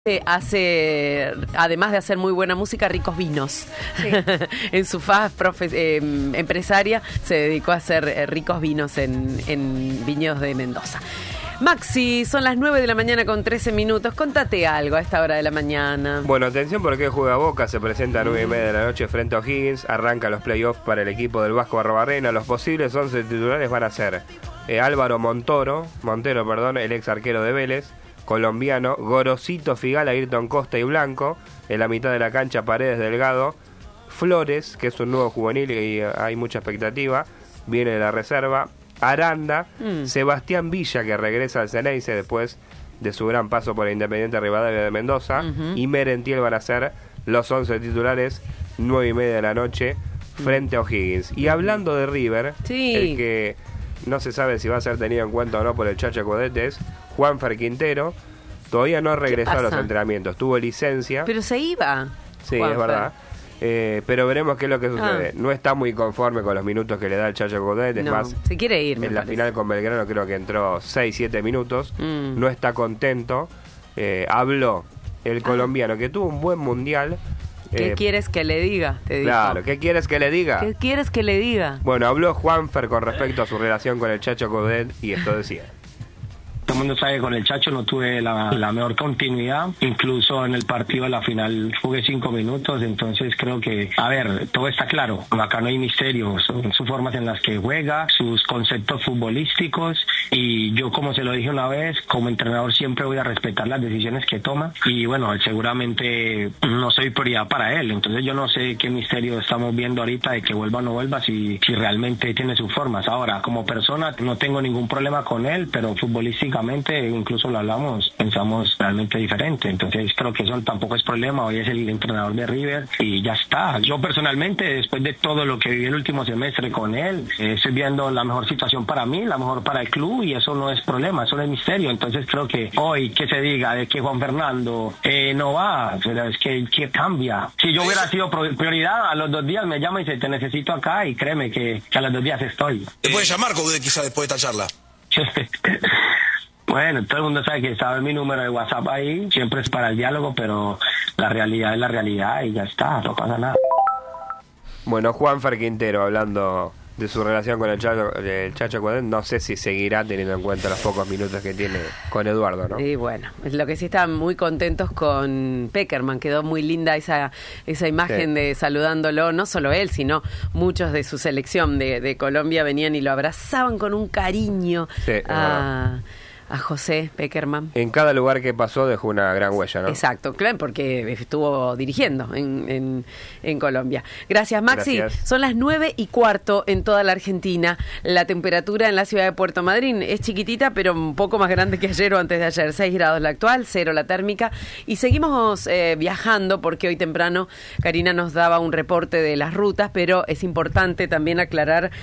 Hace, además de hacer muy buena música, ricos vinos. Sí. En su faz empresaria se dedicó a hacer ricos vinos en viñedos de Mendoza. Maxi, son las 9 de la mañana con 13 minutos. Contate algo a esta hora de la mañana. Bueno, atención porque juega Boca, se presenta a 9:30 de la noche frente a O'Higgins. Arranca los playoffs para el equipo del Vasco Barbarena. Los posibles 11 titulares van a ser Álvaro Montero, el ex arquero de Vélez, colombiano, Gorosito Figal, Ayrton Costa y Blanco. En la mitad de la cancha, Paredes, Delgado, Flores, que es un nuevo juvenil y hay mucha expectativa, viene de la reserva, Aranda, Sebastián Villa, que regresa al Ceneice después de su gran paso por el Independiente Rivadavia de Mendoza, y Merentiel van a ser los 11 titulares, 9:30 de la noche, frente a O'Higgins. Y hablando de River, el que no se sabe si va a ser tenido en cuenta o no por el Chacho Coudet es Juanfer Quintero. Todavía no regresó a los entrenamientos, tuvo licencia. Pero se iba. Sí, Juanfer. Es verdad. Pero veremos qué es lo que sucede. No está muy conforme con los minutos que le da el Chacho Coudet. Es más, se quiere ir. En la final con Belgrano creo que entró 6-7 minutos. No está contento. Habló el colombiano, que tuvo un buen mundial. ¿Qué quieres que le diga? Te dijo. Claro, ¿qué quieres que le diga? ¿Qué quieres que le diga? Bueno, habló Juanfer con respecto a su relación con el Chacho Coudet y esto decía. Todo el mundo sabe que con el Chacho no tuve la mejor continuidad, incluso en el partido de la final jugué 5 minutos, entonces creo que, a ver, todo está claro, acá no hay misterio, son sus formas en las que juega, sus conceptos futbolísticos, y yo, como se lo dije una vez, como entrenador siempre voy a respetar las decisiones que toma, y bueno, seguramente no soy prioridad para él, entonces yo no sé qué misterio estamos viendo ahorita de que vuelva o no vuelva, si realmente tiene sus formas. Ahora, como persona no tengo ningún problema con él, pero futbolísticamente incluso lo hablamos, pensamos realmente diferente, entonces creo que eso tampoco es problema. Hoy es el entrenador de River y ya está. Yo personalmente, después de todo lo que viví el último semestre con él, estoy viendo la mejor situación para mí, la mejor para el club, y eso no es problema, eso no es misterio. Entonces creo que hoy que se diga de que Juan Fernando no va, pero es que cambia. Si yo hubiera sido prioridad, a los 2 días me llama y dice te necesito acá, y créeme que a los 2 días estoy. ¿Te puede llamar quizá después de esta charla? Bueno, todo el mundo sabe que sabe mi número de WhatsApp ahí, siempre es para el diálogo, pero la realidad es la realidad y ya está, no pasa nada. Bueno, Juanfer Quintero hablando de su relación con el Chacho Coudet, no sé si seguirá teniendo en cuenta los pocos minutos que tiene con Eduardo, ¿no? Y bueno, lo que sí están muy contentos con Peckerman, quedó muy linda esa imagen de saludándolo, no solo él, sino muchos de su selección de Colombia venían y lo abrazaban con un cariño a José Peckerman. En cada lugar que pasó dejó una gran huella, ¿no? Exacto, claro, porque estuvo dirigiendo en Colombia. Gracias, Maxi. Gracias. Son las 9:15 en toda la Argentina. La temperatura en la ciudad de Puerto Madryn es chiquitita, pero un poco más grande que ayer o antes de ayer. 6 grados la actual, 0 la térmica. Y seguimos viajando porque hoy temprano Karina nos daba un reporte de las rutas, pero es importante también aclarar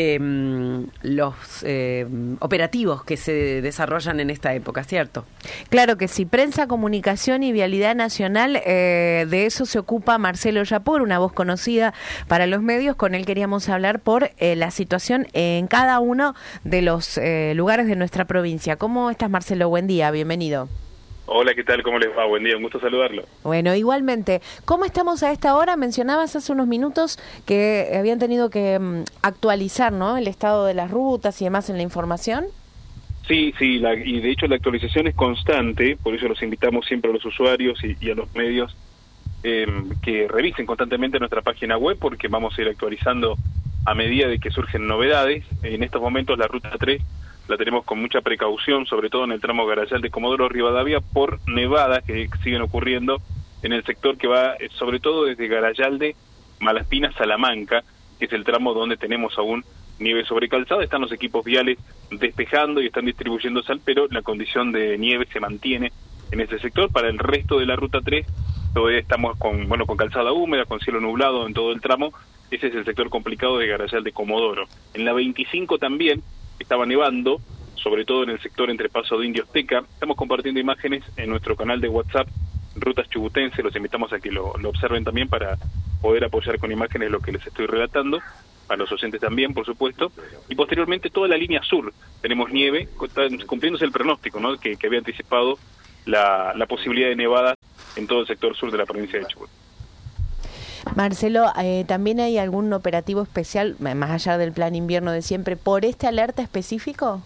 los operativos que se desarrollan en esta época, ¿cierto? Claro que sí. Prensa, Comunicación y Vialidad Nacional, de eso se ocupa Marcelo Yapur, una voz conocida para los medios. Con él queríamos hablar por la situación en cada uno de los lugares de nuestra provincia. ¿Cómo estás, Marcelo? Buen día, bienvenido. Hola, ¿qué tal? ¿Cómo les va? Buen día, un gusto saludarlo. Bueno, igualmente. ¿Cómo estamos a esta hora? Mencionabas hace unos minutos que habían tenido que actualizar, ¿no?, el estado de las rutas y demás en la información. Sí, y de hecho la actualización es constante, por eso los invitamos siempre a los usuarios y a los medios que revisen constantemente nuestra página web, porque vamos a ir actualizando a medida de que surgen novedades. En estos momentos la ruta 3 la tenemos con mucha precaución, sobre todo en el tramo Garayal de Comodoro Rivadavia, por nevadas que siguen ocurriendo en el sector que va sobre todo desde Garayalde, Malaspina, Salamanca, que es el tramo donde tenemos aún nieve sobre calzada. Están los equipos viales despejando y están distribuyendo sal, pero la condición de nieve se mantiene en ese sector. Para el resto de la ruta 3 todavía estamos con calzada húmeda, con cielo nublado en todo el tramo. Ese es el sector complicado de Garayal de Comodoro. En la 25 también estaba nevando, sobre todo en el sector entre Paso de Indio Azteca. Estamos compartiendo imágenes en nuestro canal de WhatsApp Rutas Chubutense, los invitamos a que lo observen también para poder apoyar con imágenes lo que les estoy relatando. A los oyentes también, por supuesto, y posteriormente toda la línea sur tenemos nieve, cumpliéndose el pronóstico, ¿no?, que había anticipado la posibilidad de nevadas en todo el sector sur de la provincia de Chubut. Marcelo, ¿también hay algún operativo especial, más allá del plan invierno de siempre, por esta alerta específico?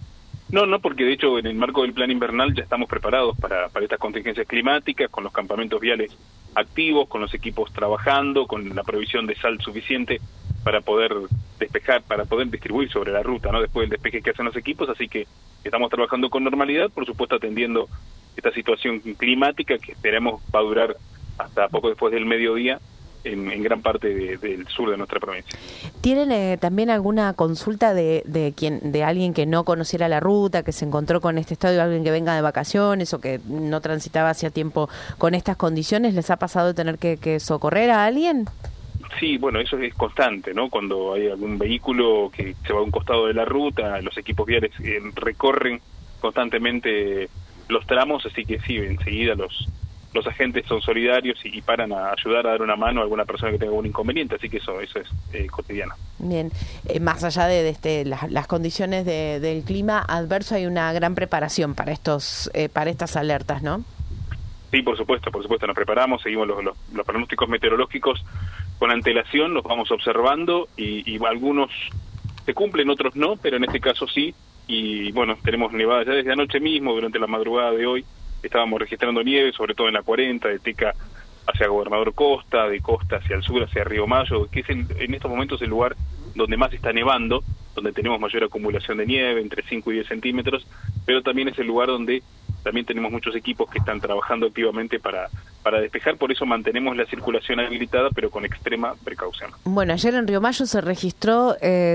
No, porque de hecho en el marco del plan invernal ya estamos preparados para estas contingencias climáticas, con los campamentos viales activos, con los equipos trabajando, con la provisión de sal suficiente para poder despejar, para poder distribuir sobre la ruta, ¿no? Después del despeje que hacen los equipos, así que estamos trabajando con normalidad, por supuesto atendiendo esta situación climática que esperemos va a durar hasta poco después del mediodía en gran parte del sur de nuestra provincia. ¿Tienen también alguna consulta de alguien que no conociera la ruta, que se encontró con este estado, alguien que venga de vacaciones o que no transitaba hacía tiempo con estas condiciones? ¿Les ha pasado de tener que socorrer a alguien? Sí, bueno, eso es constante, ¿no? Cuando hay algún vehículo que se va a un costado de la ruta, los equipos viales recorren constantemente los tramos, así que sí, enseguida los agentes son solidarios y paran a ayudar a dar una mano a alguna persona que tenga algún inconveniente, así que eso es cotidiano. Bien, más allá de las condiciones del clima adverso, hay una gran preparación para estas alertas, ¿no? Sí, por supuesto, nos preparamos, seguimos los pronósticos meteorológicos con antelación, los vamos observando y algunos se cumplen, otros no, pero en este caso sí, y bueno, tenemos nevadas ya desde anoche mismo, durante la madrugada de hoy, estábamos registrando nieve, sobre todo en la 40, de Teca hacia Gobernador Costa, de Costa hacia el sur, hacia Río Mayo, que es en estos momentos el lugar donde más está nevando, donde tenemos mayor acumulación de nieve, entre 5 y 10 centímetros, pero también es el lugar donde también tenemos muchos equipos que están trabajando activamente para despejar, por eso mantenemos la circulación habilitada, pero con extrema precaución. Bueno, ayer en Río Mayo se registró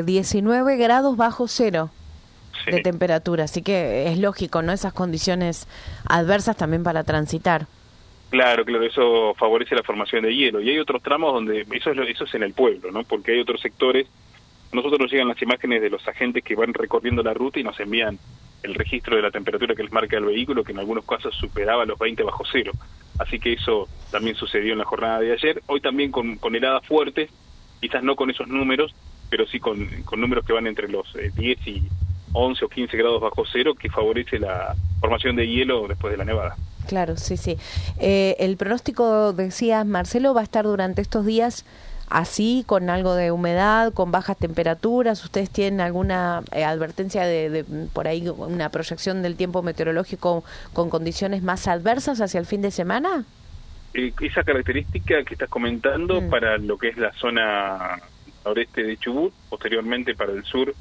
19 grados bajo cero. Sí. De temperatura, así que es lógico, ¿no? Esas condiciones adversas también para transitar. Claro, eso favorece la formación de hielo. Y hay otros tramos donde eso es en el pueblo, ¿no? Porque hay otros sectores. Nosotros nos llegan las imágenes de los agentes que van recorriendo la ruta y nos envían el registro de la temperatura que les marca el vehículo, que en algunos casos superaba los 20 bajo cero. Así que eso también sucedió en la jornada de ayer. Hoy también con heladas fuertes, quizás no con esos números, pero sí con números que van entre los 10 y 11 o 15 grados bajo cero, que favorece la formación de hielo después de la nevada. Claro, sí. El pronóstico, decías, Marcelo, va a estar durante estos días así, con algo de humedad, con bajas temperaturas. ¿Ustedes tienen alguna advertencia de por ahí, una proyección del tiempo meteorológico con condiciones más adversas hacia el fin de semana? Esa característica que estás comentando para lo que es la zona noreste de Chubut, posteriormente para el sur,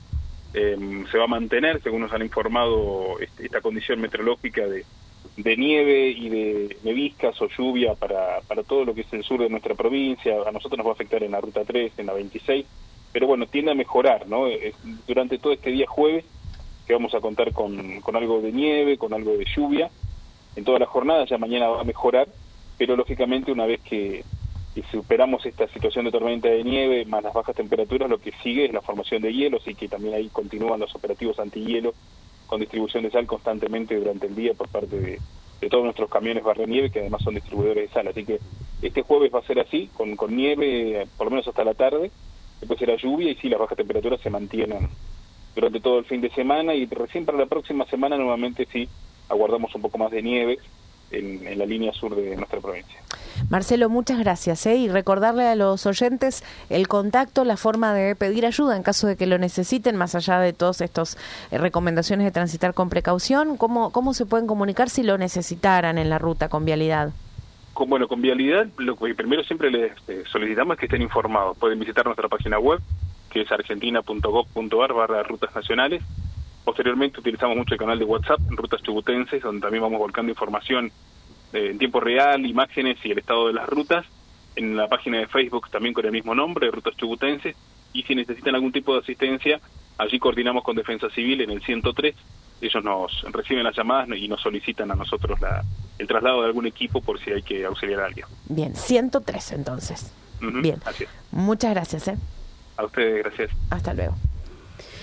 se va a mantener, según nos han informado, esta condición meteorológica de nieve y de neviscas o lluvia para todo lo que es el sur de nuestra provincia. A nosotros nos va a afectar en la Ruta 3, en la 26, pero bueno, tiende a mejorar, ¿no? Durante todo este día jueves, que vamos a contar con algo de nieve, con algo de lluvia, en toda la jornada, ya mañana va a mejorar, pero lógicamente una vez que superamos esta situación de tormenta de nieve más las bajas temperaturas, lo que sigue es la formación de hielo, así que también ahí continúan los operativos antihielo con distribución de sal constantemente durante el día por parte de todos nuestros camiones barrenieve, que además son distribuidores de sal. Así que este jueves va a ser así, con nieve por lo menos hasta la tarde, después será lluvia y sí, las bajas temperaturas se mantienen durante todo el fin de semana y recién para la próxima semana nuevamente sí aguardamos un poco más de nieve en la línea sur de nuestra provincia. Marcelo, muchas gracias, y recordarle a los oyentes el contacto, la forma de pedir ayuda en caso de que lo necesiten, más allá de todas estas recomendaciones de transitar con precaución. ¿Cómo se pueden comunicar si lo necesitaran en la ruta con Vialidad? Con Vialidad, lo que primero siempre les solicitamos es que estén informados. Pueden visitar nuestra página web, que es argentina.gov.ar/rutas nacionales. Posteriormente utilizamos mucho el canal de WhatsApp, Rutas Chubutenses, donde también vamos volcando información en tiempo real, imágenes y el estado de las rutas. En la página de Facebook también con el mismo nombre, Rutas Chubutenses. Y si necesitan algún tipo de asistencia, allí coordinamos con Defensa Civil en el 103. Ellos nos reciben las llamadas y nos solicitan a nosotros el traslado de algún equipo por si hay que auxiliar a alguien. Bien, 103 entonces. Uh-huh, bien, así es. Muchas gracias. A ustedes, gracias. Hasta luego.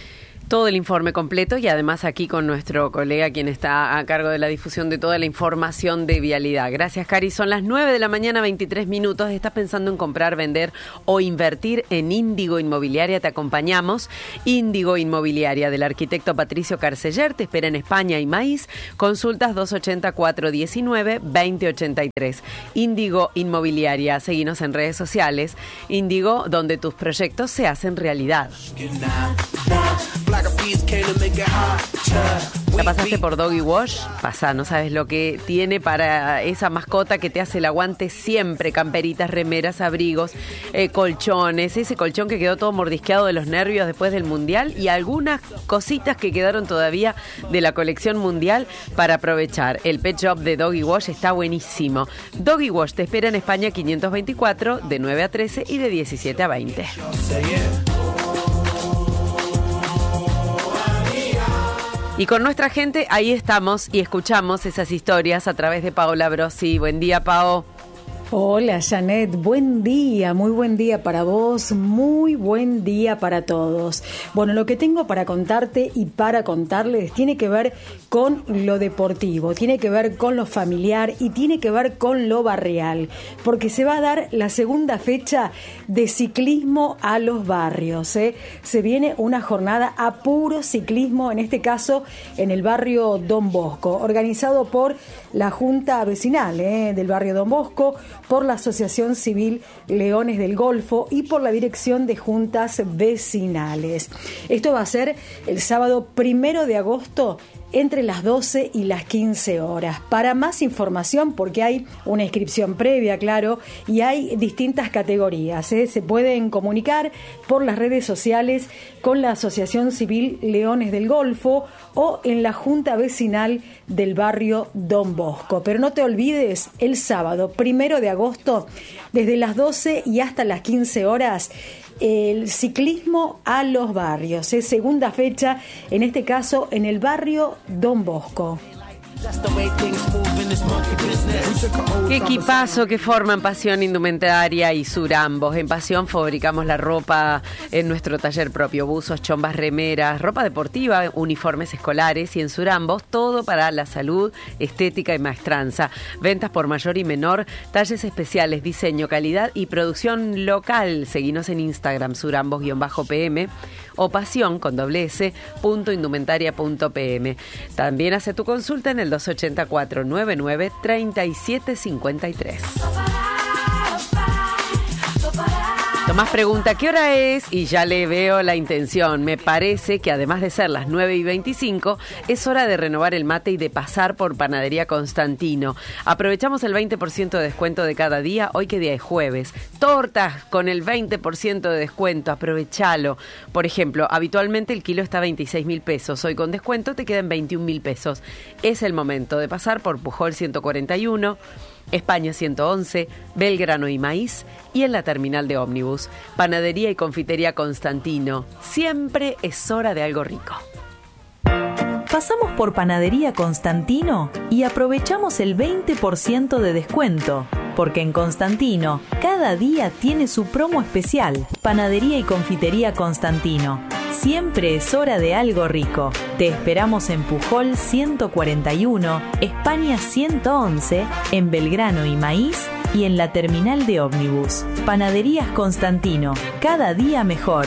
Todo el informe completo y además aquí con nuestro colega quien está a cargo de la difusión de toda la información de vialidad. Gracias, Cari. Son las 9 de la mañana, 23 minutos. ¿Estás pensando en comprar, vender o invertir en Índigo Inmobiliaria? Te acompañamos. Índigo Inmobiliaria del arquitecto Patricio Carceller te espera en España y Maíz. Consultas 280-419-2083. Índigo Inmobiliaria. Seguinos en redes sociales. Índigo, donde tus proyectos se hacen realidad. ¿Ya pasaste por Doggy Wash? Pasá, no sabes lo que tiene para esa mascota que te hace el aguante siempre. Camperitas, remeras, abrigos, colchones, ese colchón que quedó todo mordisqueado de los nervios después del Mundial y algunas cositas que quedaron todavía de la colección mundial para aprovechar. El pet shop de Doggy Wash está buenísimo. Doggy Wash te espera en España 524 de 9 a 13 y de 17 a 20. Y con nuestra gente, ahí estamos y escuchamos esas historias a través de Paola Brosi. Buen día, Pao. Hola, Janet. Buen día, muy buen día para vos, muy buen día para todos. Bueno, lo que tengo para contarte y para contarles tiene que ver con lo deportivo, tiene que ver con lo familiar y tiene que ver con lo barrial, porque se va a dar la segunda fecha de ciclismo a los barrios. Se viene una jornada a puro ciclismo, en este caso en el barrio Don Bosco, organizado por la Junta Vecinal del barrio Don Bosco, por la Asociación Civil Leones del Golfo y por la Dirección de Juntas Vecinales. Esto va a ser el sábado 1 de agosto entre las 12 y las 15 horas. Para más información, porque hay una inscripción previa, claro, y hay distintas categorías, se pueden comunicar por las redes sociales con la Asociación Civil Leones del Golfo o en la Junta Vecinal del barrio Don Bosco. Pero no te olvides, el sábado 1 de agosto, desde las 12 y hasta las 15 horas, el ciclismo a los barrios, segunda fecha, en este caso en el barrio Don Bosco. Qué equipazo que forman Pasión Indumentaria y Surambos. En Pasión fabricamos la ropa en nuestro taller propio, buzos, chombas, remeras, ropa deportiva, uniformes escolares, y en Surambos todo para la salud, estética y maestranza. Ventas por mayor y menor, talles especiales, diseño, calidad y producción local. Seguinos en Instagram, surambos_pm o pasión_indumentaria.pm. También hace tu consulta en el 280-499-3753. Tomás pregunta, ¿qué hora es? Y ya le veo la intención. Me parece que además de ser las 9:25, es hora de renovar el mate y de pasar por Panadería Constantino. Aprovechamos el 20% de descuento de cada día. Hoy que día es jueves. Tortas con el 20% de descuento. Aprovechalo. Por ejemplo, habitualmente el kilo está a 26.000 pesos. Hoy con descuento te quedan 21.000 pesos. Es el momento de pasar por Pujol 141, España 111, Belgrano y Maíz y en la terminal de ómnibus. Panadería y confitería Constantino. Siempre es hora de algo rico. Pasamos por Panadería Constantino y aprovechamos el 20% de descuento, porque en Constantino cada día tiene su promo especial. Panadería y confitería Constantino. Siempre es hora de algo rico. Te esperamos en Pujol 141, España 111, en Belgrano y Maíz y en la terminal de ómnibus. Panaderías Constantino, cada día mejor.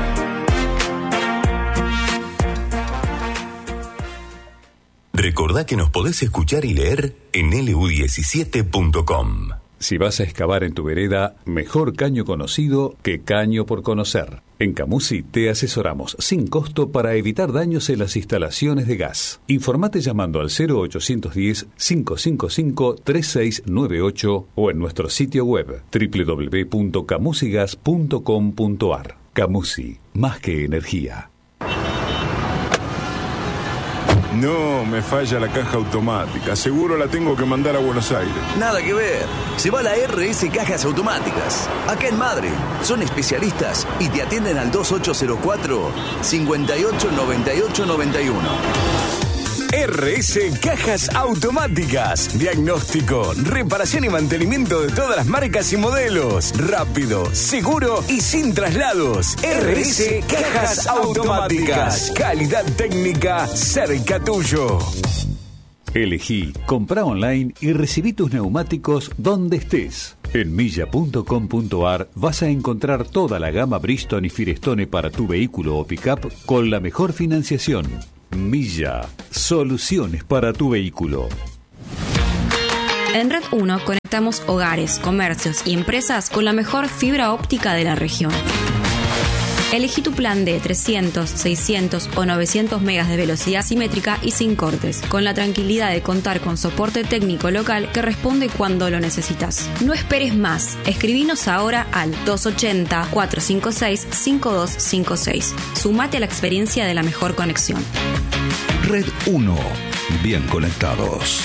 Recordá que nos podés escuchar y leer en lu17.com. Si vas a excavar en tu vereda, mejor caño conocido que caño por conocer. En Camusi te asesoramos sin costo para evitar daños en las instalaciones de gas. Informate llamando al 0810-555-3698 o en nuestro sitio web www.camusigas.com.ar. Camusi, más que energía. No, me falla la caja automática. Seguro la tengo que mandar a Buenos Aires. Nada que ver. Se va a la RS Cajas Automáticas. Acá en Madre. Son especialistas y te atienden al 2804-589891. RS Cajas Automáticas. Diagnóstico, reparación y mantenimiento de todas las marcas y modelos. Rápido, seguro y sin traslados. RS Cajas Automáticas. Calidad técnica cerca tuyo. Elegí, comprá online y recibí tus neumáticos donde estés. En milla.com.ar vas a encontrar toda la gama Bridgestone y Firestone para tu vehículo o pickup con la mejor financiación. Milla, soluciones para tu vehículo. En Red 1 conectamos hogares, comercios y empresas con la mejor fibra óptica de la región. Elegí tu plan de 300, 600 o 900 megas de velocidad simétrica y sin cortes, con la tranquilidad de contar con soporte técnico local que responde cuando lo necesitas. No esperes más. Escribinos ahora al 280-456-5256. Sumate a la experiencia de la mejor conexión. Red 1. Bien conectados.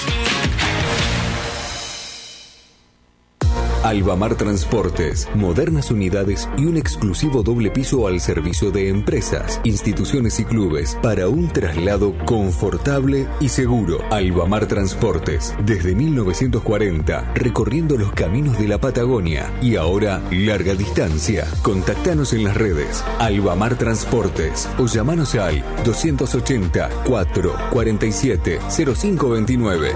Albamar Transportes, modernas unidades y un exclusivo doble piso al servicio de empresas, instituciones y clubes para un traslado confortable y seguro. Albamar Transportes, desde 1940, recorriendo los caminos de la Patagonia y ahora larga distancia. Contactanos en las redes Albamar Transportes o llamanos al 280 447 0529.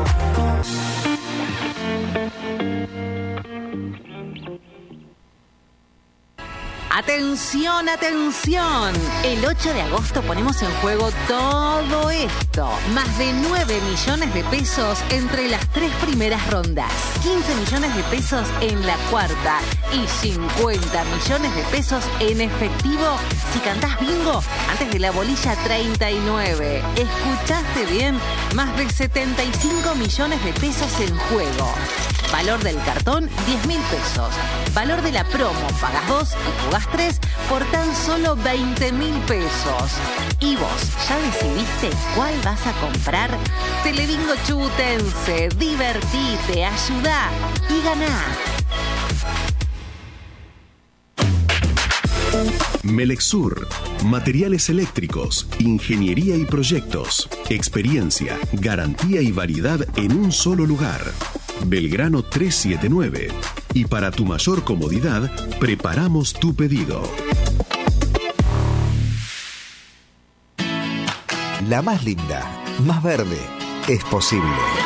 Atención, atención. El 8 de agosto ponemos en juego todo esto. Más de 9 millones de pesos entre las 3 primeras rondas. 15 millones de pesos en la cuarta. Y 50 millones de pesos en efectivo si cantás bingo antes de la bolilla 39. ¿Escuchaste bien? Más de 75 millones de pesos en juego. Valor del cartón, 10.000 pesos. Valor de la promo, pagas 2 y jugás 3 por tan solo 20.000 pesos. ¿Y vos ya decidiste cuál vas a comprar? Telebingo Chubutense, divertite, ayudá y ganá. Melexur, materiales eléctricos, ingeniería y proyectos, experiencia, garantía y variedad en un solo lugar. Belgrano 379. Y para tu mayor comodidad, preparamos tu pedido. La más linda, más verde, es posible.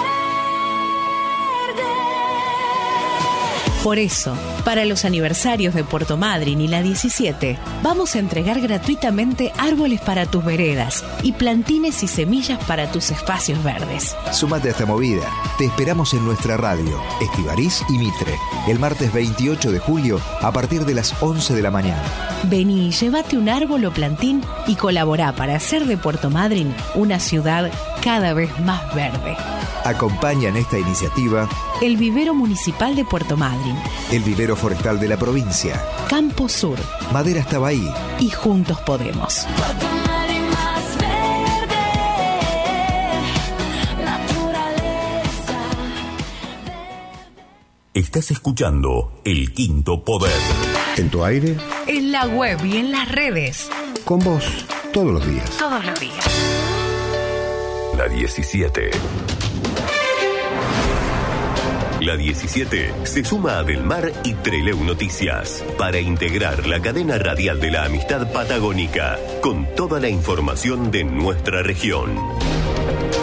Por eso, para los aniversarios de Puerto Madryn y la 17, vamos a entregar gratuitamente árboles para tus veredas y plantines y semillas para tus espacios verdes. Súmate a esta movida. Te esperamos en nuestra radio, Estivariz y Mitre, el martes 28 de julio a partir de las 11 de la mañana. Vení, llévate un árbol o plantín y colaborá para hacer de Puerto Madryn una ciudad cada vez más verde. Acompañan esta iniciativa el Vivero Municipal de Puerto Madryn, el Vivero Forestal de la provincia, Campo Sur, Maderas Tabaí y Juntos Podemos. Estás escuchando El Quinto Poder. En tu aire, en la web y en las redes. Con vos, todos los días. Todos los días. La 17. La 17 se suma a Del Mar y Trelew Noticias para integrar la cadena radial de la amistad patagónica con toda la información de nuestra región.